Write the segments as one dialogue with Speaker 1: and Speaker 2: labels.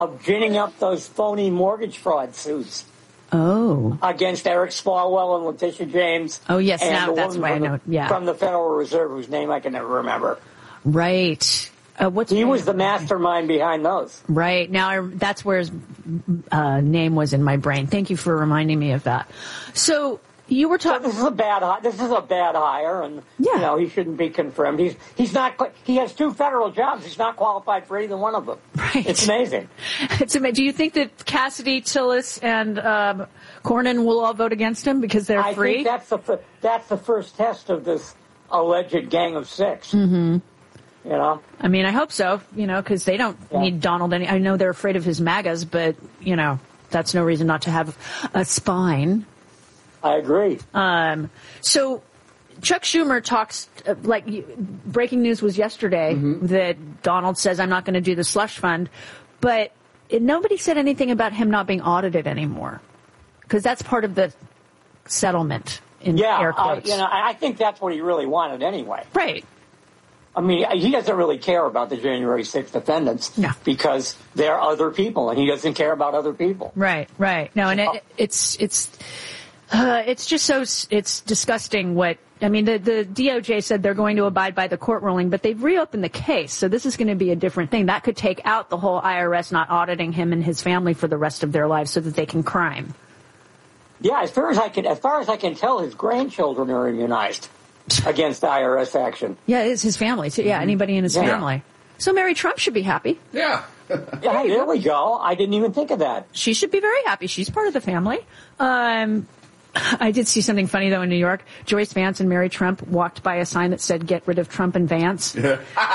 Speaker 1: of ginning up those phony mortgage fraud suits.
Speaker 2: Oh.
Speaker 1: Against Eric Swalwell and Letitia James.
Speaker 2: Oh, yes,
Speaker 1: and
Speaker 2: now that's why I know. Yeah.
Speaker 1: From the Federal Reserve, whose name I can never remember.
Speaker 2: Right.
Speaker 1: He was the mastermind behind those.
Speaker 2: Right. Now that's where his name was in my brain. Thank you for reminding me of that. So you were talking.
Speaker 1: This is a bad hire, and he shouldn't be confirmed. He's not. He has 2 federal jobs. He's not qualified for either one of them.
Speaker 2: Right.
Speaker 1: It's amazing.
Speaker 2: It's amazing. Do you think that Cassidy, Tillis, and Cornyn will all vote against him because they're free?
Speaker 1: I think that's the first test of this alleged Gang of 6.
Speaker 2: Mm-hmm.
Speaker 1: I
Speaker 2: mean, I hope so. Because they don't need Donald I know they're afraid of his MAGAs, but that's no reason not to have a spine.
Speaker 1: I agree.
Speaker 2: So Chuck Schumer talks, breaking news was yesterday that Donald says, I'm not going to do the slush fund, but nobody said anything about him not being audited anymore, because that's part of the settlement in air quotes.
Speaker 1: I think that's what he really wanted anyway.
Speaker 2: Right.
Speaker 1: I mean, he doesn't really care about the January 6th defendants because they're other people, and he doesn't care about other people.
Speaker 2: Right. No, and it's just it's disgusting what, I mean, the DOJ said they're going to abide by the court ruling, but they've reopened the case, so this is going to be a different thing. That could take out the whole IRS not auditing him and his family for the rest of their lives so that they can crime.
Speaker 1: Yeah, as far as I can tell, his grandchildren are immunized against IRS action.
Speaker 2: Yeah, it's his family. So, anybody in his family. So Mary Trump should be happy.
Speaker 3: Yeah.
Speaker 1: Yeah, there we go. I didn't even think of that.
Speaker 2: She should be very happy. She's part of the family. I did see something funny, though, in New York. Joyce Vance and Mary Trump walked by a sign that said, "Get rid of Trump and Vance."
Speaker 3: Yeah.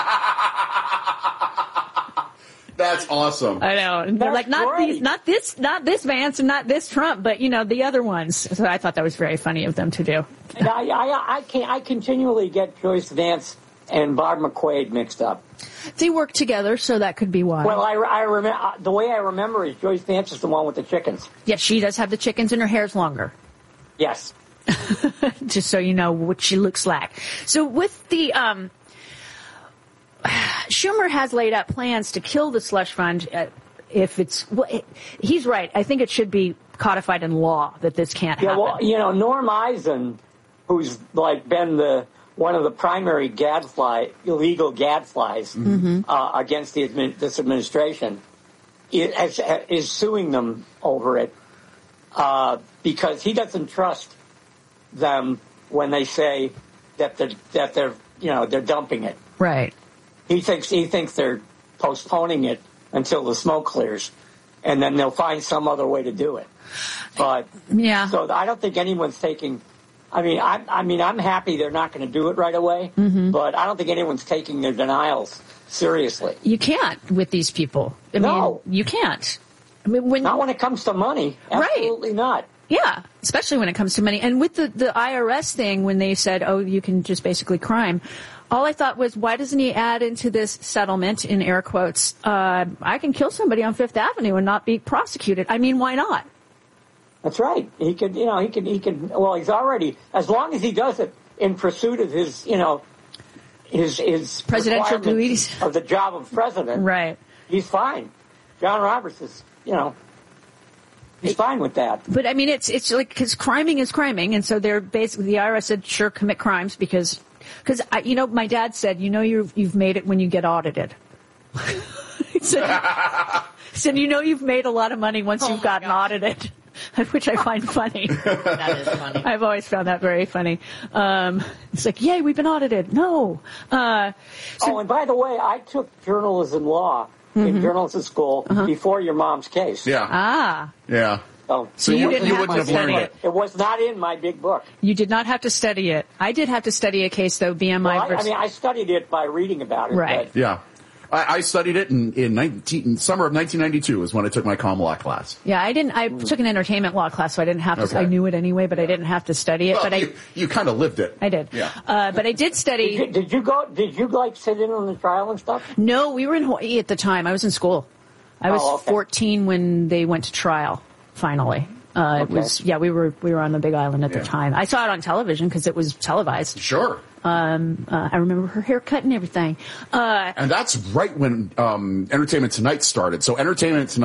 Speaker 3: That's awesome.
Speaker 2: I know. And they're like, not this Vance and not this Trump, but, the other ones. So I thought that was very funny of them to do.
Speaker 1: And I continually get Joyce Vance and Bob McQuaid mixed up.
Speaker 2: They work together, so that could be why.
Speaker 1: Well, I remember the way I remember is Joyce Vance is the one with the chickens.
Speaker 2: Yes, she does have the chickens, and her hair's longer.
Speaker 1: Yes.
Speaker 2: Just so you know what she looks like. So with the Schumer has laid out plans to kill the slush fund. He's right. I think it should be codified in law that this can't happen.
Speaker 1: Yeah, well, Norm Eisen, who's been one of the primary illegal gadflies against this administration, is suing them over it because he doesn't trust them when they say that they're dumping it.
Speaker 2: Right.
Speaker 1: He thinks they're postponing it until the smoke clears, and then they'll find some other way to do it. But so I don't think anyone's taking. I'm happy they're not going to do it right away, but I don't think anyone's taking their denials seriously.
Speaker 2: You can't with these people.
Speaker 1: No,
Speaker 2: you can't.
Speaker 1: Not when it comes to money. Absolutely not.
Speaker 2: Yeah, especially when it comes to money. And with the IRS thing, when they said, you can just basically crime, all I thought was, why doesn't he add into this settlement, in air quotes, I can kill somebody on Fifth Avenue and not be prosecuted? I mean, why not?
Speaker 1: That's right. He could, well, he's already, as long as he does it in pursuit of his
Speaker 2: presidential duties
Speaker 1: of the job of president.
Speaker 2: Right.
Speaker 1: He's fine. John Roberts is, he's fine with that.
Speaker 2: But I mean, it's like, because criming is criming. And so they're basically, the IRS said, sure, commit crimes because my dad said, you've made it when you get audited. He said, you've made a lot of money once you've gotten audited. Which I find funny.
Speaker 4: That is funny.
Speaker 2: I've always found that very funny. It's like, yay, we've been audited. No.
Speaker 1: And by the way, I took journalism law in journalism school before your mom's case.
Speaker 3: Yeah.
Speaker 2: Ah.
Speaker 3: Yeah.
Speaker 1: So
Speaker 2: you
Speaker 3: wouldn't have learned it.
Speaker 1: It was not in my big book.
Speaker 2: You did not have to study it. I did have to study a case, though, BMI versus...
Speaker 1: I studied it by reading about it.
Speaker 2: Right.
Speaker 1: But...
Speaker 3: Yeah. I studied it in summer of 1992 is when I took my comm law class.
Speaker 2: Yeah, I took an entertainment law class, so I didn't have to. Okay. I knew it anyway, but I didn't have to study it.
Speaker 3: Well,
Speaker 2: but
Speaker 3: you kind of lived it.
Speaker 2: I did.
Speaker 3: Yeah.
Speaker 2: But I did study.
Speaker 1: Did you sit in on the trial and stuff?
Speaker 2: No, we were in Hawaii at the time. I was in school. I was 14 when they went to trial. Finally. It was we were on the Big Island at the time. I saw it on television because it was televised.
Speaker 3: Sure.
Speaker 2: I remember her haircut and everything.
Speaker 3: And that's right when Entertainment Tonight started. So Entertainment Tonight